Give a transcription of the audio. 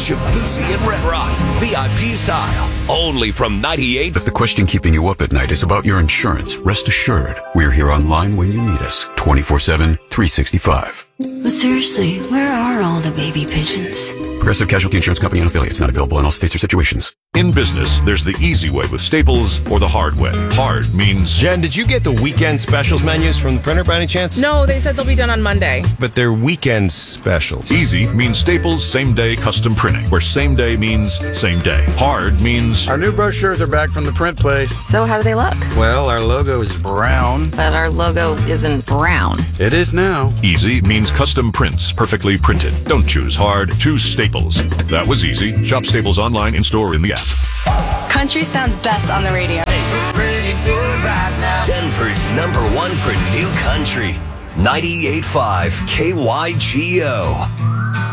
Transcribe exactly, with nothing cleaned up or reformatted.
Shabuzi and Red Rocks, V I P style. Only from ninety-eight. If the question keeping you up at night is about your insurance, rest assured, we're here online when you need us. twenty-four seven, three sixty-five. But seriously, where are all the baby pigeons? Progressive Casualty Insurance Company and affiliates. Not available in all states or situations. In business, there's the easy way with Staples or the hard way. Hard means... Jen, did you get the weekend specials menus from the printer by any chance? No, they said they'll be done on Monday. But they're weekend specials. Easy means Staples same-day custom printing, where same day means same day. Hard means... Our new brochures are back from the print place. So how do they look? Well, our logo is brown. But our logo isn't brown. It is now. Easy means custom prints, perfectly printed. Don't choose hard, choose Staples. That was easy. Shop Staples online, in-store, in the app. Country sounds best on the radio. Denver's number one for new country. ninety-eight point five K Y G O.